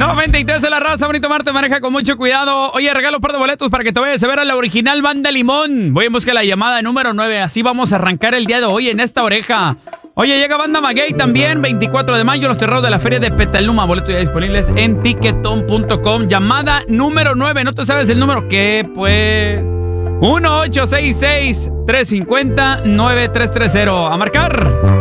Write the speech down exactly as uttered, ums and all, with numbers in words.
noventa y tres de la raza, bonito martes, maneja con mucho cuidado. Oye, regalo un par de boletos para que te vayas a ver a la original Banda Limón. Voy en busca de la llamada número nueve, así vamos a arrancar el día de hoy en esta oreja. Oye, llega Banda Maguey también, veinticuatro de mayo, los terreros de la feria de Petaluma. Boletos ya disponibles en tiquetón punto com. Llamada número nueve, ¿no te sabes el número? ¿Qué, pues? uno ocho seis seis, tres cinco cero, nueve tres tres cero. A marcar.